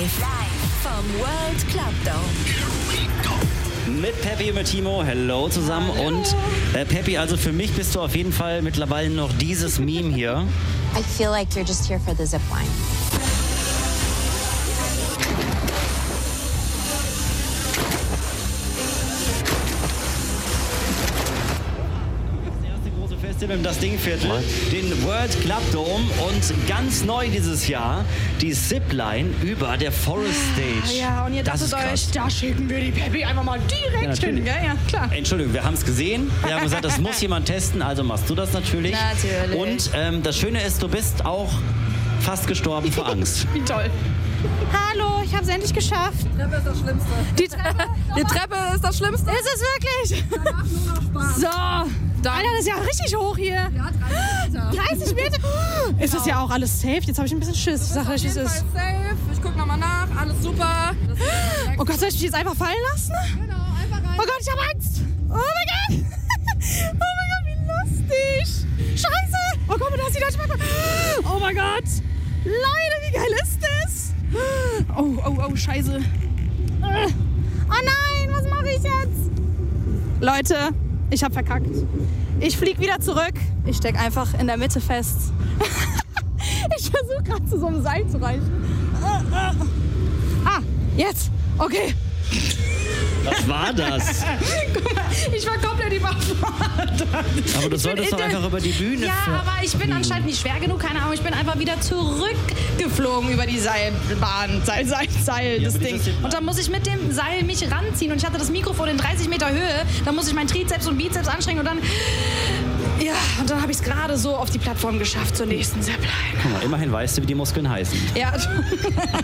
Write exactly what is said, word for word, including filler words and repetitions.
Live vom World Club Dome. Mit Peppi und mit Timo, hello zusammen. Hallo. Und äh, Peppi, also für mich bist du auf jeden Fall mittlerweile noch dieses Meme hier. I feel like you're just here for the zipline. Im Das Dingviertel, den World Club Dome und ganz neu dieses Jahr die Zipline über der Forest Stage. Ja, und ihr dachtet euch, da schicken wir die Peppi einfach mal direkt ja, hin, gell? Ja, klar. Entschuldigung, wir haben es gesehen. Wir haben gesagt, das muss jemand testen, also machst du das natürlich. Natürlich. Und ähm, das Schöne ist, du bist auch fast gestorben vor Angst. Wie toll. Hallo, ich habe es endlich geschafft. Die Treppe ist das Schlimmste. Die, Tre die Treppe ist das Schlimmste? Ist es wirklich? Danach nur noch Spaß. So. Dann. Alter, das ist ja richtig hoch hier. Ja, dreißig Meter. dreißig Meter? Ist das ja auch alles safe? Jetzt habe ich ein bisschen Schiss. Ich sag euch, wie es ist. Safe. Ich guck nochmal nach. Alles super. Oh Gott, soll ich mich jetzt einfach fallen lassen? Genau, einfach rein. Oh Gott, ich habe Angst. Oh mein Gott. Oh mein Gott, wie lustig. Scheiße. Oh guck mal, da ist die Deutsche Bank. Oh mein Gott. Leute, wie geil ist das? Oh, oh, oh, scheiße. Oh nein, was mache ich jetzt? Leute, ich habe verkackt. Ich fliege wieder zurück. Ich stecke einfach in der Mitte fest. Ich versuche gerade zu so einem Seil zu reichen. Ah, jetzt. Okay. Was war das? Guck mal, ich war komplett überfordert. Aber du solltest doch einfach über die Bühne Ja, aber ich bin fliegen. anscheinend nicht schwer genug, keine Ahnung. Ich bin einfach wieder zurückgeflogen über die Seilbahn, Seil, Seil, Seil, Ja, das aber Ding. dieses- Und dann muss ich mit dem Seil mich ranziehen und ich hatte das Mikrofon in dreißig Meter Höhe. Dann muss ich meinen Trizeps und Bizeps anstrengen und dann, ja, und dann habe ich es gerade so auf die Plattform geschafft zur nächsten Zipline. Guck mal, immerhin weißt du, wie die Muskeln heißen. Ja.